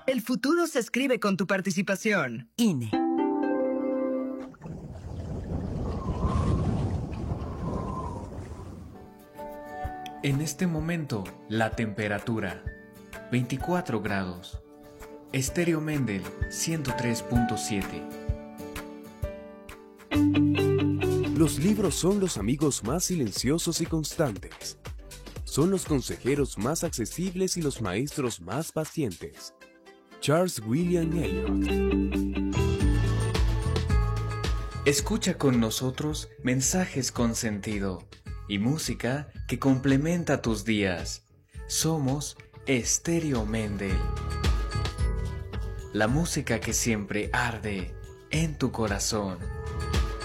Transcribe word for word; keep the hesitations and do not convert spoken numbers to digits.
El futuro se escribe con tu participación. I N E. En este momento, la temperatura, veinticuatro grados. Estéreo Mendel, ciento tres punto siete. Los libros son los amigos más silenciosos y constantes. Son los consejeros más accesibles y los maestros más pacientes. Charles William Eliot. Escucha con nosotros mensajes con sentido y música que complementa tus días. Somos Estéreo Mendel. La música que siempre arde en tu corazón.